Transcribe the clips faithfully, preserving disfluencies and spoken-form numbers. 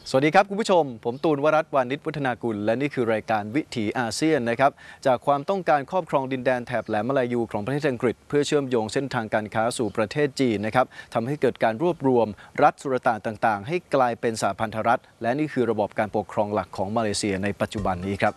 สวัสดีครับคุณผู้ชมผมตูนวรัตน์วานิชวัฒนากุลและนี่คือรายการวิถีอาเซียนนะครับจากความต้องการครอบครองดินแดนแถบแหลมมาลายูของประเทศอังกฤษเพื่อเชื่อมโยงเส้นทางการค้าสู่ประเทศจีนนะครับทำให้เกิดการรวบรวมรัฐสุลต่านต่างๆให้กลายเป็นสหพันธรัฐและนี่คือระบบการปกครองหลักของมาเลเซียในปัจจุบันนี้ครับ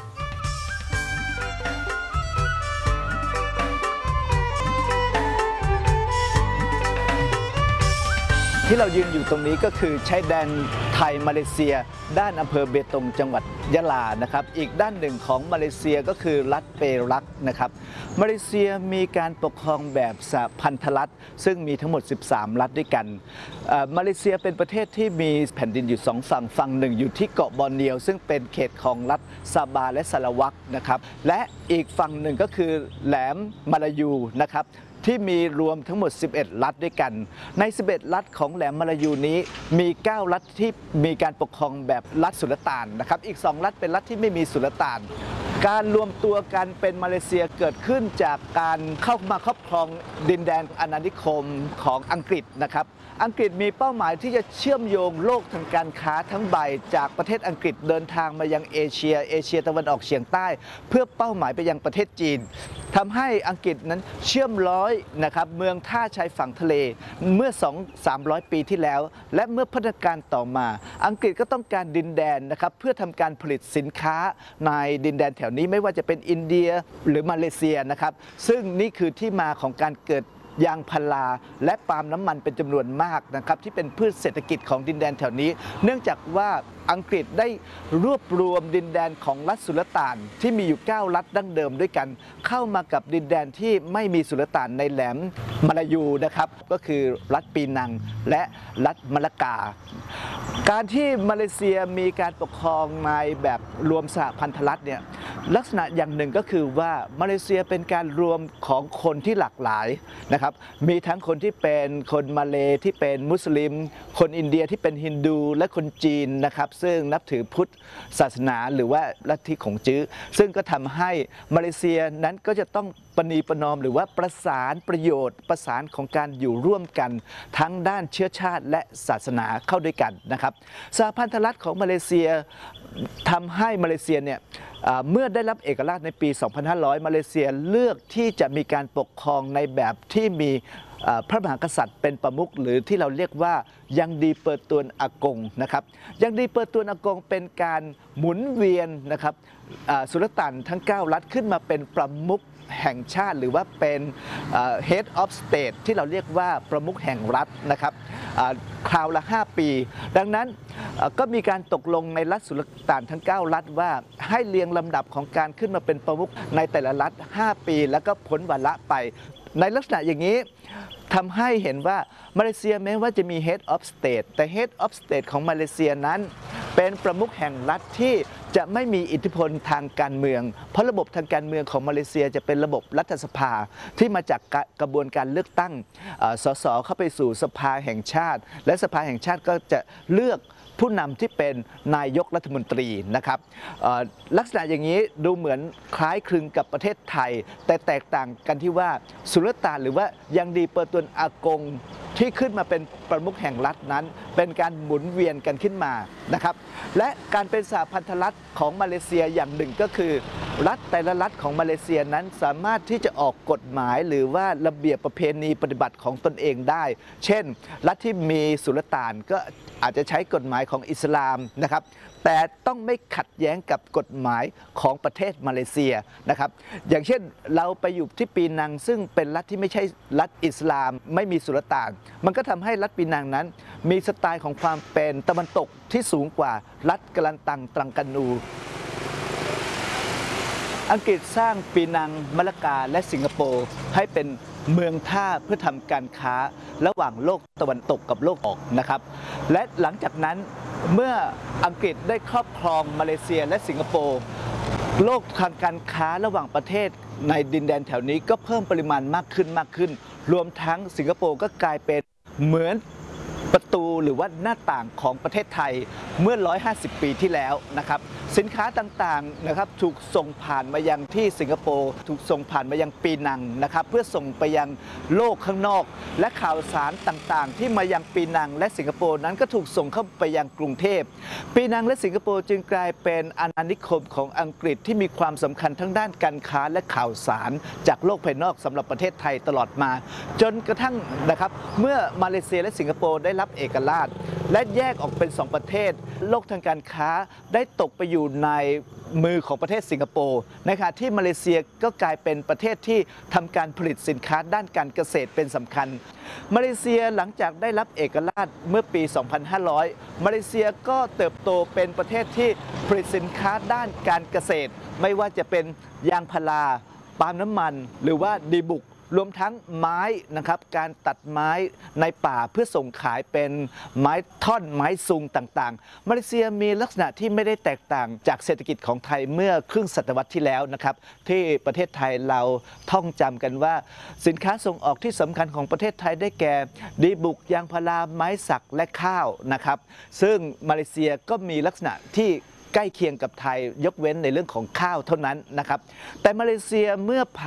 ที่เรายืนอยู่ตรงนี้ก็คือชายแดนไทยมาเลเซียด้านอำเภอเบตงจังหวัดยะลานะครับอีกด้านหนึ่งของมาเลเซียก็คือรัฐเปรักนะครับมาเลเซียมีการปกครองแบบสหพันธรัฐซึ่งมีทั้งหมดสิบสามรัฐด้วยกันมาเลเซียเป็นประเทศที่มีแผ่นดินอยู่สองฝั่งฝั่งหนึ่งอยู่ที่เกาะบอร์เนียวซึ่งเป็นเขตของรัฐซาบาและสารวัตนะครับและอีกฝั่งหนึ่งก็คือแหลมมาลายูนะครับที่มีรวมทั้งหมดสิบเอ็ดรัฐด้วยกันในสิบเอ็ดรัฐของแหลมมาลายูนี้มีเก้ารัฐที่มีการปกครองแบบรัฐสุลต่านนะครับอีกสองรัฐเป็นรัฐที่ไม่มีสุลต่านการรวมตัวกันเป็นมาเลเซียเกิดขึ้นจากการเข้ามาครอบครองดินแดนอาณานิคมของอังกฤษนะครับอังกฤษมีเป้าหมายที่จะเชื่อมโยงโลกทางการค้าทั้งใบจากประเทศอังกฤษเดินทางมายังเอเชียเอเชียตะวันออกเฉียงใต้เพื่อเป้าหมายไปยังประเทศจีนทำให้อังกฤษนั้นเชื่อมร้อยนะครับเมืองท่าชายฝั่งทะเลเมื่อ สองถึงสามร้อย ปีที่แล้วและเมื่อพัฒนาการต่อมาอังกฤษก็ต้องการดินแดนนะครับเพื่อทำการผลิตสินค้าในดินแดนแถวนี้ไม่ว่าจะเป็นอินเดียหรือมาเลเซียนะครับซึ่งนี่คือที่มาของการเกิดยางพาราและปาล์มน้ำมันเป็นจำนวนมากนะครับที่เป็นพืชเศรษฐกิจของดินแดนแถวนี้เนื่องจากว่าอังกฤษได้รวบรวมดินแดนของรัฐสุลต่านที่มีอยู่เก้ารัฐดั้งเดิมด้วยกันเข้ามากับดินแดนที่ไม่มีสุลต่านในแหลมมาลายูนะครับก็คือรัฐปีนังและรัฐมะละกาการที่มาเลเซียมีการปกครองในแบบรวมสหพันธรัฐเนี่ยลักษณะอย่างหนึ่งก็คือว่ามาเลเซียเป็นการรวมของคนที่หลากหลายนะครับมีทั้งคนที่เป็นคนมาเลที่เป็นมุสลิมคนอินเดียที่เป็นฮินดูและคนจีนนะครับซึ่งนับถือพุทธศาสนาหรือว่าลัทธิของจื้อซึ่งก็ทำให้มาเลเซียนั้นก็จะต้องปณีประนอมหรือว่าประสานประโยชน์ประสานของการอยู่ร่วมกันทั้งด้านเชื้อชาติและศาสนาเข้าด้วยกันนะครับสหพันธรัฐของมาเลเซียทำให้มาเลเซียเนี่ยเมื่อได้รับเอกราชในปี สองพันห้าร้อย มาเลเซียเลือกที่จะมีการปกครองในแบบที่มีพระมหากษัตริย์เป็นประมุขหรือที่เราเรียกว่ายังดีเปิดตวนอากงนะครับยังดีเปิดตวนอากงเป็นการหมุนเวียนนะครับสุลต่านทั้งเก้ารัฐขึ้นมาเป็นประมุขแห่งชาติหรือว่าเป็น head of state ที่เราเรียกว่าประมุขแห่งรัฐนะครับคราวละห้าปีดังนั้นก็มีการตกลงในรัฐสุลต่านทั้งเก้ารัฐว่าให้เรียงลำดับของการขึ้นมาเป็นประมุขในแต่ละรัฐห้าปีแล้วก็พ้นวาระไปในลักษณะอย่างนี้ทำให้เห็นว่ามาเลเซียแม้ว่าจะมี head of state แต่ head of state ของมาเลเซียนั้นเป็นประมุขแห่งรัฐที่จะไม่มีอิทธิพลทางการเมืองเพราะระบบทางการเมืองของมาเลเซียจะเป็นระบบรัฐสภาที่มาจากกระบวนการเลือกตั้งสสเข้าไปสู่สภาแห่งชาติและสภาแห่งชาติก็จะเลือกผู้นำที่เป็นนายกรัฐมนตรีนะครับลักษณะอย่างนี้ดูเหมือนคล้ายคลึงกับประเทศไทยแต่แตกต่างกันที่ว่าสุลต่านหรือว่ายังดีเปิดตวนอากงที่ขึ้นมาเป็นประมุขแห่งรัฐนั้นเป็นการหมุนเวียนกันขึ้นมานะครับและการเป็นสหพันธรัฐของมาเลเซียอย่างหนึ่งก็คือรัฐแต่ละรัฐของมาเลเซียนั้นสามารถที่จะออกกฎหมายหรือว่าระเบียบประเพณีปฏิบัติของตนเองได้เช่นรัฐที่มีสุลต่านก็อาจจะใช้กฎหมายของอิสลามนะครับแต่ต้องไม่ขัดแย้งกับกฎหมายของประเทศมาเลเซียนะครับอย่างเช่นเราไปอยู่ที่ปีนังซึ่งเป็นรัฐที่ไม่ใช่รัฐอิสลามไม่มีสุลต่านมันก็ทำให้รัฐปีนังนั้นมีสไตล์ของความเป็นตะวันตกที่สูงกว่ารัฐกะลันตังตรังกานูอังกฤษสร้างปีนังมะละกาและสิงคโปร์ให้เป็นเมืองท่าเพื่อทำการค้าระหว่างโลกตะวันตกกับโลกออกนะครับและหลังจากนั้นเมื่ออังกฤษได้ครอบครองมาเลเซียและสิงคโปร์โลกทางการค้าระหว่างประเทศในดินแดนแถวนี้ก็เพิ่มปริมาณมากขึ้นมากขึ้นรวมทั้งสิงคโปร์ก็กลายเป็นเหมือนประตูหรือว่าหน้าต่างของประเทศไทยเมื่อหนึ่งร้อยห้าสิบปีที่แล้วนะครับสินค้าต่างๆนะครับถูกส่งผ่านมายังที่สิงคโปร์ถูกส่งผ่านมายังปีนังนะครับเพื่อส่งไปยังโลกข้างนอกและข่าวสารต่างๆที่มายังปีนังและสิงคโปร์นั้นก็ถูกส่งเข้าไปยังกรุงเทพปีนังและสิงคโปร์จึงกลายเป็นอาณานิคมของอังกฤษที่มีความสำคัญทั้งด้านการค้าและข่าวสารจากโลกภายนอกสำหรับประเทศไทยตลอดมาจนกระทั่งนะครับเมื่อมาเลเซียและสิงคโปร์ได้รับเอกราชและแยกออกเป็นสองประเทศโลกทางการค้าได้ตกไปอยู่ในมือของประเทศสิงคโปร์ในขณะที่มาเลเซียก็กลายเป็นประเทศที่ทำการผลิตสินค้าด้านการเกษตรเป็นสำคัญมาเลเซียหลังจากได้รับเอกราชเมื่อปี สองพันห้าร้อย มาเลเซียก็เติบโตเป็นประเทศที่ผลิตสินค้าด้านการเกษตรไม่ว่าจะเป็นยางพาราปาล์มน้ำมันหรือว่าดีบุกรวมทั้งไม้นะครับการตัดไม้ในป่าเพื่อส่งขายเป็นไม้ท่อนไม้ซุงต่างๆมาเลเซียมีลักษณะที่ไม่ได้แตกต่างจากเศรษฐกิจของไทยเมื่อครึ่งศตวรรษที่แล้วนะครับที่ประเทศไทยเราท่องจำกันว่าสินค้าส่งออกที่สำคัญของประเทศไทยได้แก่ดีบุกยางพาราไม้สักและข้าวนะครับซึ่งมาเลเซียก็มีลักษณะที่ใกล้เคียงกับไทยยกเว้นในเรื่องของข้าวเท่านั้นนะครับแต่มาเลเซียเมื่อ